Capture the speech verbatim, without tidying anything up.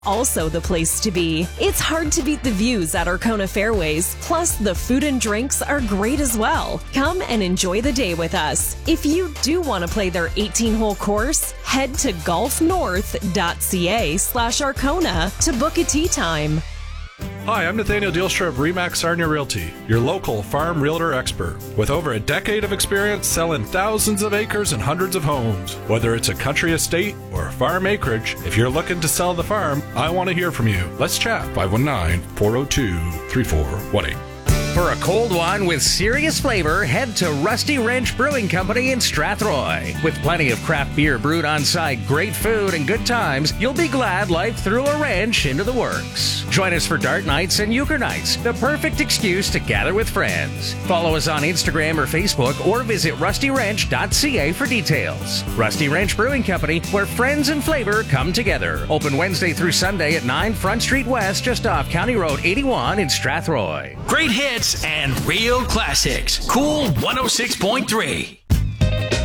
also the place to be. It's hard to beat the views at Arkona Fairways, plus the food and drinks are great as well. Come and enjoy the day with us. If you do want to play their eighteen-hole course, head to golfnorth.ca slash Arkona to book a tee time. Hi, I'm Nathaniel Dielstra of Remax Sarnia Realty, your local farm realtor expert. With over a decade of experience selling thousands of acres and hundreds of homes. Whether it's a country estate or farm acreage, if you're looking to sell the farm, I want to hear from you. Let's chat. five one nine, four oh two, three four one eight. For a cold one with serious flavor, head to Rusty Wrench Brewing Company in Strathroy. With plenty of craft beer brewed on site, great food, and good times, you'll be glad life threw a wrench into the works. Join us for dart nights and euchre nights, the perfect excuse to gather with friends. Follow us on Instagram or Facebook, or visit rusty wrench dot c a for details. Rusty Wrench Brewing Company, where friends and flavor come together. Open Wednesday through Sunday at nine Front Street West, just off County Road eighty-one in Strathroy. Great hits and real classics. Cool one oh six point three.